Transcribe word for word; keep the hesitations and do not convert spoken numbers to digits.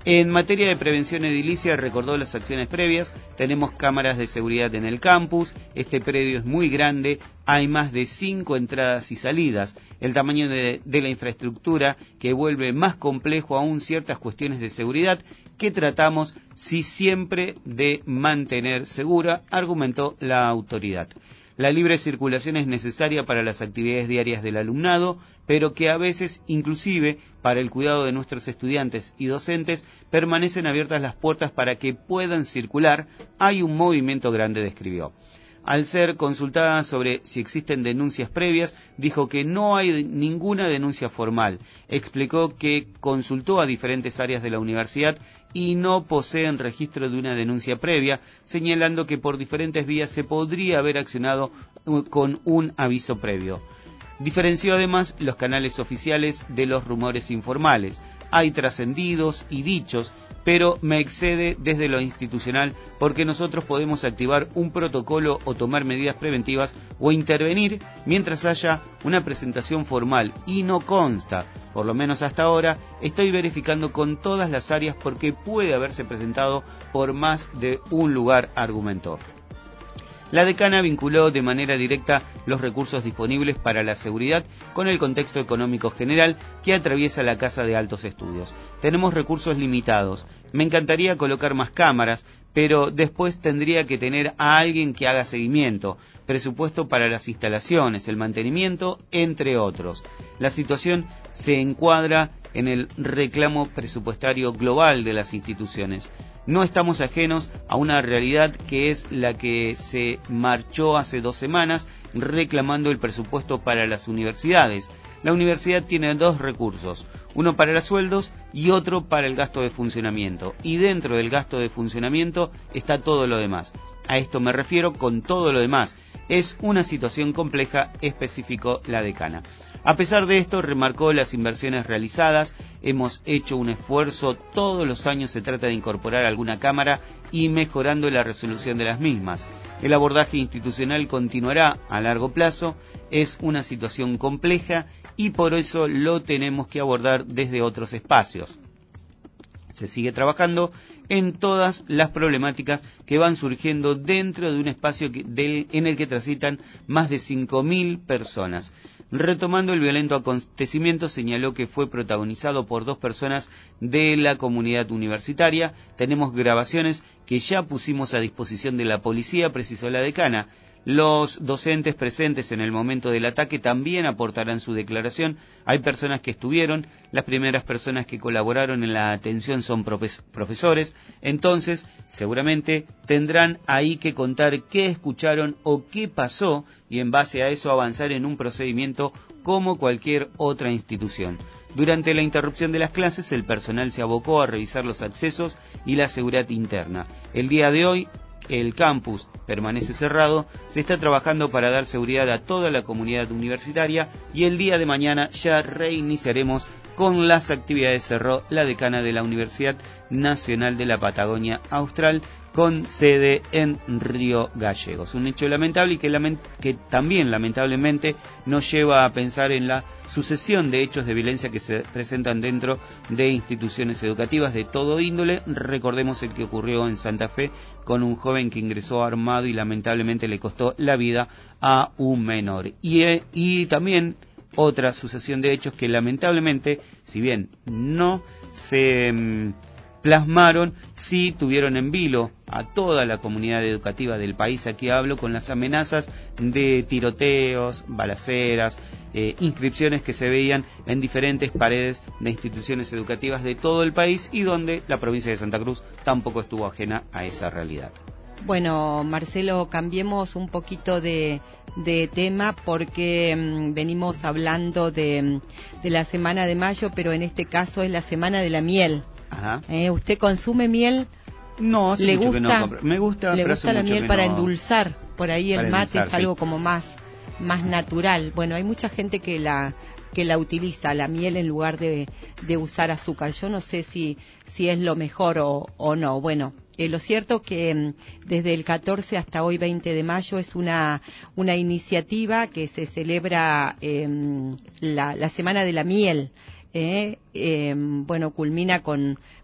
En materia de prevención edilicia, recordó las acciones previas. Tenemos cámaras de seguridad en el campus. Este predio es muy grande. Hay más de cinco entradas y salidas. El tamaño de, de la infraestructura que vuelve más complejo aún ciertas cuestiones de seguridad que tratamos sí siempre de mantener segura, argumentó la autoridad. La libre circulación es necesaria para las actividades diarias del alumnado, pero que a veces, inclusive, para el cuidado de nuestros estudiantes y docentes, permanecen abiertas las puertas para que puedan circular. Hay un movimiento grande, describió. Al ser consultada sobre si existen denuncias previas, dijo que no hay ninguna denuncia formal. Explicó que consultó a diferentes áreas de la universidad y no poseen registro de una denuncia previa, señalando que por diferentes vías se podría haber accionado con un aviso previo. Diferenció además los canales oficiales de los rumores informales. Hay trascendidos y dichos, pero me excede desde lo institucional porque nosotros podemos activar un protocolo o tomar medidas preventivas o intervenir mientras haya una presentación formal y no consta. Por lo menos hasta ahora estoy verificando con todas las áreas porque puede haberse presentado por más de un lugar, argumentó. La decana vinculó de manera directa los recursos disponibles para la seguridad con el contexto económico general que atraviesa la Casa de Altos Estudios. Tenemos recursos limitados. Me encantaría colocar más cámaras, pero después tendría que tener a alguien que haga seguimiento, presupuesto para las instalaciones, el mantenimiento, entre otros. La situación se encuadra en el reclamo presupuestario global de las instituciones. No estamos ajenos a una realidad que es la que se marchó hace dos semanas reclamando el presupuesto para las universidades. La universidad tiene dos recursos, uno para los sueldos y otro para el gasto de funcionamiento. Y dentro del gasto de funcionamiento está todo lo demás. A esto me refiero con todo lo demás. Es una situación compleja, especificó la decana. A pesar de esto, remarcó las inversiones realizadas. Hemos hecho un esfuerzo, todos los años se trata de incorporar alguna cámara y mejorando la resolución de las mismas. El abordaje institucional continuará a largo plazo, es una situación compleja y por eso lo tenemos que abordar desde otros espacios. Se sigue trabajando en todas las problemáticas que van surgiendo dentro de un espacio que, del, en el que transitan más de cinco mil personas. Retomando el violento acontecimiento, señaló que fue protagonizado por dos personas de la comunidad universitaria. Tenemos grabaciones que ya pusimos a disposición de la policía, precisó la decana. Los docentes presentes en el momento del ataque también aportarán su declaración. Hay personas que estuvieron, las primeras personas que colaboraron en la atención son profesores, entonces seguramente tendrán ahí que contar qué escucharon o qué pasó y en base a eso avanzar en un procedimiento como cualquier otra institución. Durante la interrupción de las clases, el personal se abocó a revisar los accesos y la seguridad interna. El día de hoy, el campus permanece cerrado, se está trabajando para dar seguridad a toda la comunidad universitaria y el día de mañana ya reiniciaremos con las actividades, cerró la decana de la Universidad Nacional de la Patagonia Austral, con sede en Río Gallegos. Un hecho lamentable y que, lament- que también lamentablemente nos lleva a pensar en la sucesión de hechos de violencia que se presentan dentro de instituciones educativas de todo índole. Recordemos el que ocurrió en Santa Fe con un joven que ingresó armado y lamentablemente le costó la vida a un menor. Y, eh, y también otra sucesión de hechos que lamentablemente, si bien no se mmm, plasmaron, sí tuvieron en vilo a toda la comunidad educativa del país. Aquí hablo con las amenazas de tiroteos, balaceras, eh, inscripciones que se veían en diferentes paredes de instituciones educativas de todo el país y donde la provincia de Santa Cruz tampoco estuvo ajena a esa realidad. Bueno, Marcelo, cambiemos un poquito de, de tema porque mmm, venimos hablando de, de la semana de mayo, pero en este caso es la semana de la miel. Ajá. Eh, ¿Usted consume miel? No, hace ¿Le mucho gusta, que no compro. Me gusta, ¿Le pero gusta hace la mucho miel que para no... endulzar? Por ahí para el mate endulzar, es algo sí. como más, más natural. Bueno, hay mucha gente que la que la utiliza, la miel, en lugar de, de usar azúcar. Yo no sé si, si es lo mejor o, o no. Bueno, eh, lo cierto que mm, desde el catorce hasta hoy veinte de mayo es una, una iniciativa que se celebra eh, la, la Semana de la Miel. Eh, eh, bueno, culmina con